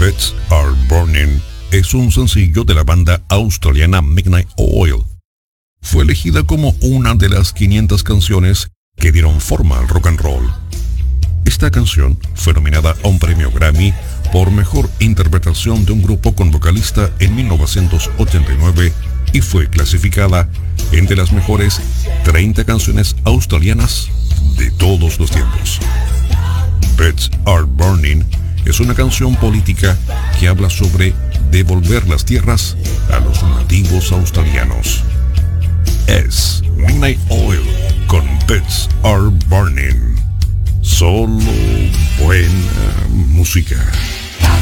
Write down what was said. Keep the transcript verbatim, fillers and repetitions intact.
Beds Are Burning es un sencillo de la banda australiana Midnight Oil. Fue elegida como una de las quinientas canciones que dieron forma al rock and roll. Esta canción fue nominada a un premio Grammy por mejor interpretación de un grupo con vocalista en mil novecientos ochenta y nueve y fue clasificada entre las mejores treinta canciones australianas de todos los tiempos. Beds Are Burning es una canción política que habla sobre devolver las tierras a los nativos australianos. Es Midnight Oil con Beds Are Burning. Solo buena música.